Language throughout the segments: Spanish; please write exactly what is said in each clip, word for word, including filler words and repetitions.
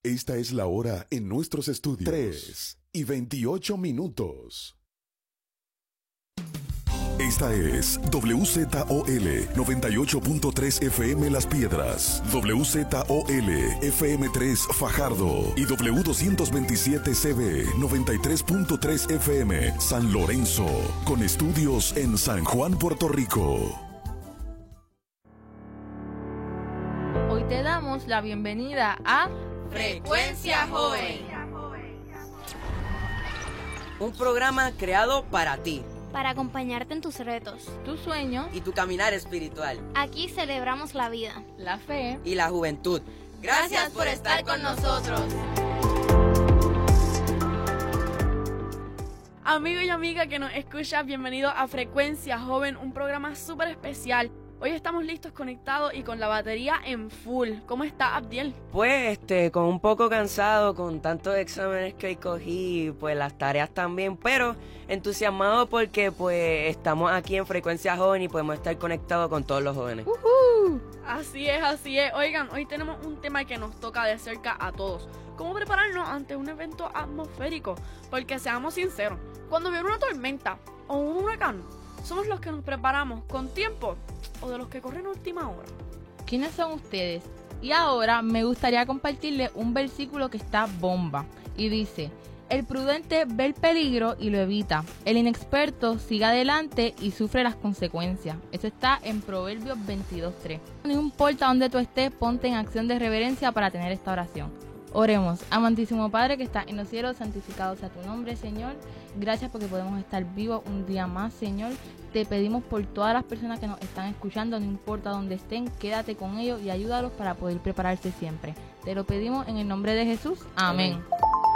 Esta es la hora en nuestros estudios. tres y veintiocho minutos. Esta es W Z O L noventa y ocho punto tres F M Las Piedras, W Z O L F M tres Fajardo y W doscientos veintisiete C B noventa y tres punto tres F M San Lorenzo, con estudios en San Juan, Puerto Rico. Hoy te damos la bienvenida a Frecuencia Joven, un programa creado para ti, para acompañarte en tus retos, tus sueños y tu caminar espiritual. Aquí celebramos la vida, la fe y la juventud. Gracias por estar con nosotros. Amigo y amiga que nos escuchas, bienvenido a Frecuencia Joven, un programa súper especial. Hoy estamos listos, conectados y con la batería en full. ¿Cómo está, Abdiel? Pues, este, con un poco cansado, con tantos exámenes que hoy cogí, pues las tareas también, pero entusiasmado porque, pues, estamos aquí en Frecuencia Joven y podemos estar conectados con todos los jóvenes. Uh-huh. Así es, así es. Oigan, hoy tenemos un tema que nos toca de cerca a todos. ¿Cómo prepararnos ante un evento atmosférico? Porque seamos sinceros, cuando viene una tormenta o un huracán, ¿somos los que nos preparamos con tiempo o de los que corren a última hora? ¿Quiénes son ustedes? Y ahora me gustaría compartirles un versículo que está bomba y dice: el prudente ve el peligro y lo evita, el inexperto sigue adelante y sufre las consecuencias. Eso está en Proverbios veintidós tres. No importa dónde tú estés, ponte en acción de reverencia para tener esta oración. Oremos. Amantísimo Padre que está en los cielos, santificado sea tu nombre, Señor. Gracias porque podemos estar vivos un día más, Señor. Te pedimos por todas las personas que nos están escuchando, no importa dónde estén, quédate con ellos y ayúdalos para poder prepararse siempre. Te lo pedimos en el nombre de Jesús. Amén. Amén.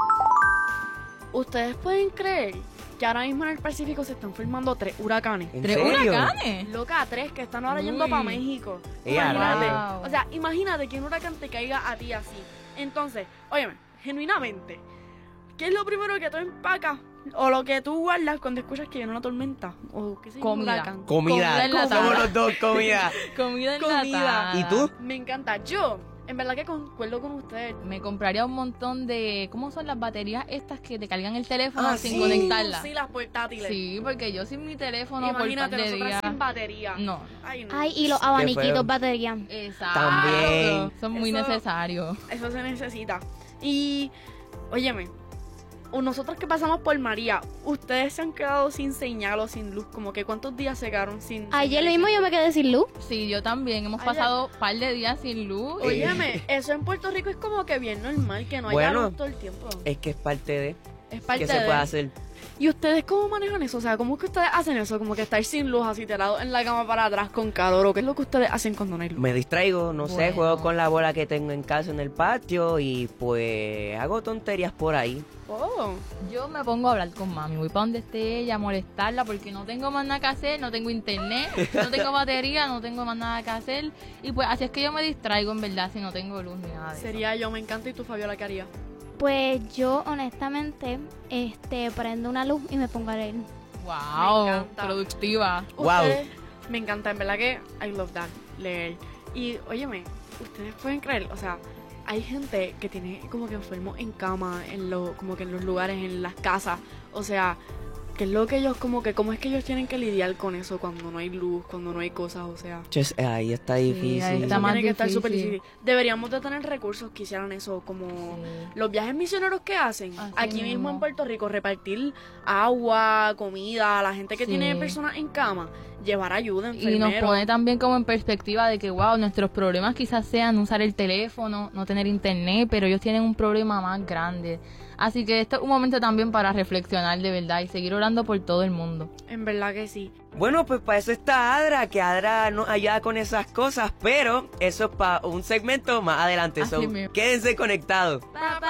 ¿Ustedes pueden creer que ahora mismo en el Pacífico se están formando tres huracanes? ¿En ¿Tres serio? huracanes? Loca, tres que están ahora yendo Uy. para México. Eh, Imagínate. wow. O sea, imagínate que un huracán te caiga a ti así. Entonces, óyeme, genuinamente, ¿qué es lo primero que tú empacas o lo que tú guardas cuando escuchas que viene una tormenta? O qué sé yo, un Comida. huracán. Comida, Comida enlatada. somos los dos, comida. Comida Comida. enlatada. ¿Y tú? Me encanta. Yo, en verdad que concuerdo con ustedes. Me compraría un montón de... ¿Cómo son las baterías estas que te cargan el teléfono Ah, sin sí. conectarla? Sí, las portátiles. Sí, porque yo sin mi teléfono Imagínate, por par de nosotras días... sin batería. No. Ay, no. ay, y los feo. abaniquitos batería. Exacto. También. Son muy Eso- necesarios. Eso se necesita. Y, óyeme, o nosotros que pasamos por María, ustedes se han quedado sin señal o sin luz. Como que ¿cuántos días se quedaron sin Ayer señal? mismo yo me quedé sin luz. Sí, yo también. Hemos Ayer- pasado un par de días sin luz. y- Óyeme, eso en Puerto Rico es como que bien normal, que no haya Bueno, luz todo el tiempo. Es que es parte de... Es parte ¿Qué se de... puede hacer? ¿Y ustedes cómo manejan eso? O sea, ¿cómo es que ustedes hacen eso? Como que estar sin luz, así tirados en la cama para atrás con calor. ¿O qué es lo que ustedes hacen cuando no hay luz? Me distraigo, no sé, Bueno. juego con la bola que tengo en casa en el patio y pues hago tonterías por ahí. Oh, Yo me pongo a hablar con mami. Voy para donde esté ella, a molestarla porque no tengo más nada que hacer, no tengo internet, no tengo batería, no tengo más nada que hacer. Y pues así es que yo me distraigo en verdad si no tengo luz ni nada de eso. sería yo, me encanta. ¿Y tú, Fabiola, qué harías? Pues yo honestamente este prendo una luz y me pongo a leer. Wow, Me encanta. productiva. Wow. Ustedes, me encanta, en verdad que I love that, leer. Y, óyeme, ustedes pueden creer, o sea, hay gente que tiene como que enfermo en cama, en lo, como que en los lugares, en las casas. O sea, ¿qué es lo que ellos, como que, cómo es que ellos tienen que lidiar con eso cuando no hay luz, cuando no hay cosas? O sea, Ches, ahí está Sí, difícil. ahí está eso más tiene que estar difícil. súper difícil. Deberíamos de tener recursos que hicieran eso, como Sí. los viajes misioneros que hacen Así aquí mismo mismo. en Puerto Rico, repartir agua, comida a la gente que Sí. tiene personas en cama, llevar ayuda, Y enfermeros. nos pone también como en perspectiva de que, wow, nuestros problemas quizás sean usar el teléfono, no tener internet, pero ellos tienen un problema más grande. Así que esto es un momento también para reflexionar de verdad y seguir orando por todo el mundo. En verdad que sí. Bueno, pues para eso está Adra, que Adra nos ayuda con esas cosas, pero eso es para un segmento más adelante. Así So, mismo. quédense conectados. Papá.